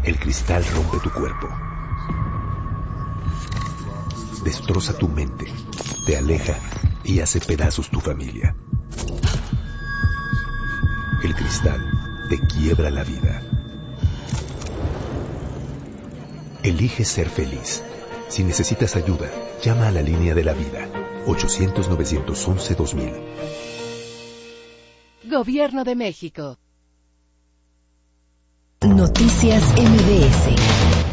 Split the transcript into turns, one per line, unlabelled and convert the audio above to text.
El cristal rompe tu cuerpo. Destroza tu mente, te aleja y hace pedazos tu familia. El cristal te quiebra la vida. Elige ser feliz. Si necesitas ayuda, llama a la línea de la vida, 800-911-2000.
Gobierno de México.
Noticias MBS.